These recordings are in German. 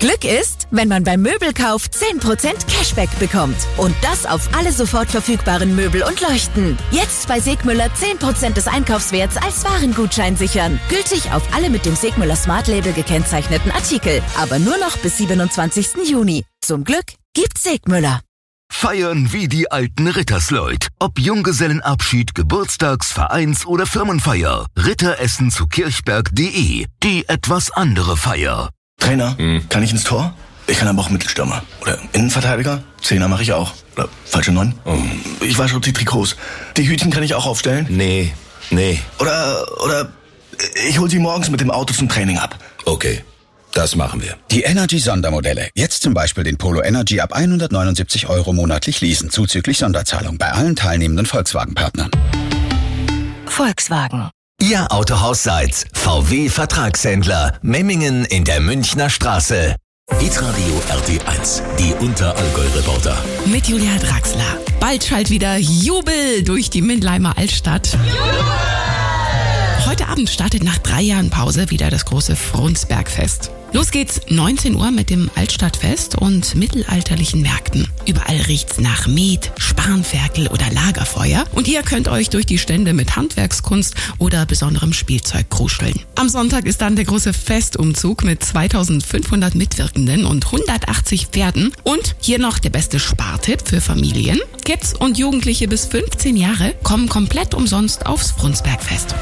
Glück ist, wenn man beim Möbelkauf 10% Cashback bekommt. Und das auf alle sofort verfügbaren Möbel und Leuchten. Jetzt bei Segmüller 10% des Einkaufswerts als Warengutschein sichern. Gültig auf alle mit dem Segmüller Smart Label gekennzeichneten Artikel. Aber nur noch bis 27. Juni. Zum Glück gibt's Segmüller. Feiern wie die alten Rittersleut. Ob Junggesellenabschied, Geburtstags-, Vereins- oder Firmenfeier. Ritteressen zu kirchberg.de. Die etwas andere Feier. Trainer, kann ich ins Tor? Ich kann aber auch Mittelstürmer. Oder Innenverteidiger? Zehner mache ich auch. Oder falsche 9? Ich wasche die Trikots. Die Hütchen kann ich auch aufstellen? Nee. Oder ich hol sie morgens mit dem Auto zum Training ab. Okay, das machen wir. Die Energy-Sondermodelle. Jetzt zum Beispiel den Polo Energy ab 179 € monatlich leasen, zuzüglich Sonderzahlung bei allen teilnehmenden Volkswagen-Partnern. Volkswagen. Ihr Autohaus seid VW Vertragshändler Memmingen in der Münchner Straße. Hitradio RT1, die Unterallgäu-Reporter. Mit Julia Draxler. Bald schallt wieder Jubel durch die Mindlheimer Altstadt. Heute Abend startet nach 3 Jahren Pause wieder das große Frundsbergfest. Los geht's 19 Uhr mit dem Altstadtfest und mittelalterlichen Märkten. Überall riecht's nach Met, Spanferkel oder Lagerfeuer. Und ihr könnt euch durch die Stände mit Handwerkskunst oder besonderem Spielzeug kruscheln. Am Sonntag ist dann der große Festumzug mit 2500 Mitwirkenden und 180 Pferden. Und hier noch der beste Spartipp für Familien. Kids und Jugendliche bis 15 Jahre kommen komplett umsonst aufs Frundsbergfest.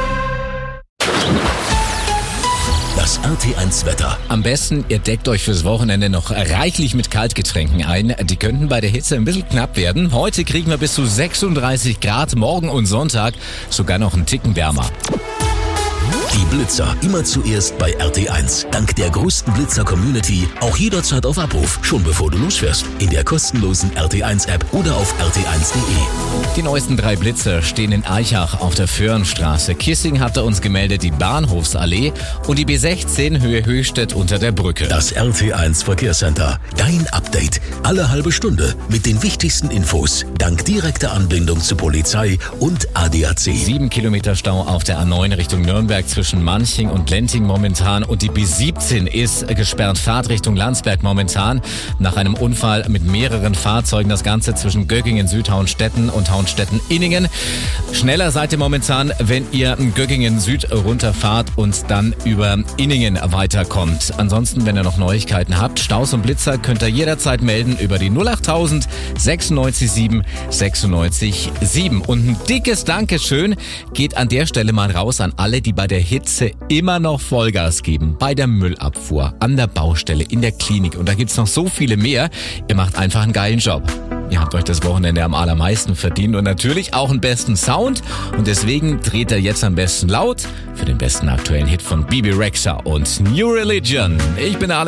Das RT1 Wetter. Am besten, ihr deckt euch fürs Wochenende noch reichlich mit Kaltgetränken ein. Die könnten bei der Hitze ein bisschen knapp werden. Heute kriegen wir bis zu 36 Grad, morgen und Sonntag sogar noch einen Ticken wärmer. Die Blitzer immer zuerst bei RT1. Dank der größten Blitzer-Community auch jederzeit auf Abruf, schon bevor du losfährst. In der kostenlosen RT1-App oder auf rt1.de. Die neuesten 3 Blitzer stehen in Aichach auf der Föhrenstraße. Kissing hatte uns gemeldet die Bahnhofsallee und die B16 Höhe Höchstädt unter der Brücke. Das RT1 Verkehrscenter. Dein Update. Alle halbe Stunde mit den wichtigsten Infos. Dank direkter Anbindung zu Polizei und ADAC. 7 Kilometer Stau auf der A9 Richtung Nürnberg zwischen Manching und Lenting momentan und die B17 ist gesperrt, Fahrtrichtung Landsberg momentan. Nach einem Unfall mit mehreren Fahrzeugen, das Ganze zwischen Göggingen, Südhauenstetten und Hauenstetten-Inningen. Schneller seid ihr momentan, wenn ihr Göggingen Süd runterfahrt und dann über Inningen weiterkommt. Ansonsten, wenn ihr noch Neuigkeiten habt, Staus und Blitzer könnt ihr jederzeit melden über die 08000 96 7 96 7. Und ein dickes Dankeschön geht an der Stelle mal raus an alle, die bei der Hitze immer noch Vollgas geben. Bei der Müllabfuhr, an der Baustelle, in der Klinik. Und da gibt's noch so viele mehr. Ihr macht einfach einen geilen Job. Ihr habt euch das Wochenende am allermeisten verdient und natürlich auch einen besten Sound. Und deswegen dreht er jetzt am besten laut für den besten aktuellen Hit von Bebe Rexha und New Religion. Ich bin Alex.